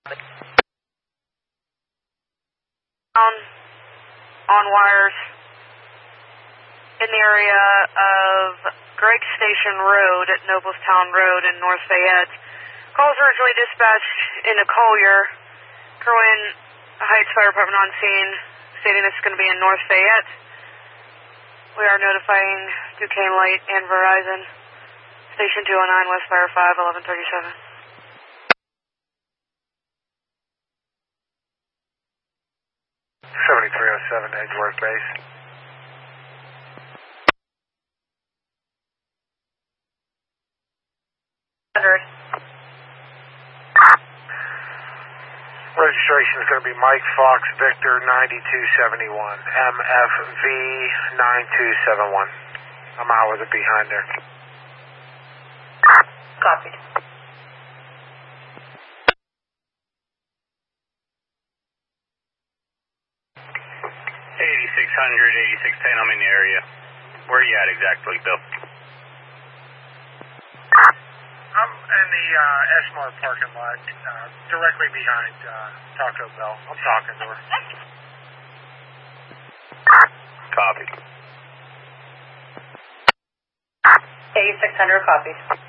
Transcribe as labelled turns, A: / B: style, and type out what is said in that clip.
A: On wires in the area of Greg Station Road at Noblestown Road in North Fayette. Calls originally dispatched into Collier. Kerwin Heights Fire Department on scene, stating this is going to be in North Fayette. We are notifying Duquesne Light and Verizon. Station 209, West Fire 5, 1137.
B: Edgeworth Base. Registration is going to be Mike Fox Victor 9271, MFV 9271. I'm out with it behind there.
A: Copied.
C: 8610, I'm in the area. Where are you at exactly, Bill?
B: I'm in the S-Mart parking lot, directly behind Taco Bell. I'm talking to her.
C: Copy.
A: 8600, copied.